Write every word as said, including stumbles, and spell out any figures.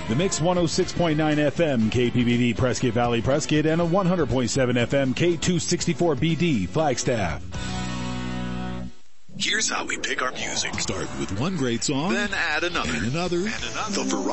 The Mix one oh six point nine F M, K P B D, Prescott Valley, Prescott, and a one hundred point seven F M, K two sixty-four B D, Flagstaff. Here's how we pick our music. Start with one great song, Then add another. and another. And another. The